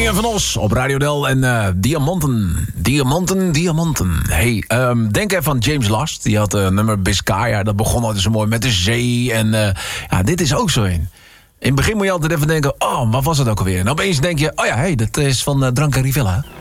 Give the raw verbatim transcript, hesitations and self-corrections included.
Arjen van Os op Radio Del en uh, Diamanten. Diamanten, diamanten. Hey, um, denk even aan James Last. Die had een uh, nummer Biscaya. Dat begon altijd zo mooi met de zee. En uh, ja, dit is ook zo in. In het begin moet je altijd even denken, oh, wat was het ook alweer? En opeens denk je, oh ja, hey, dat is van uh, Drank en Rivella.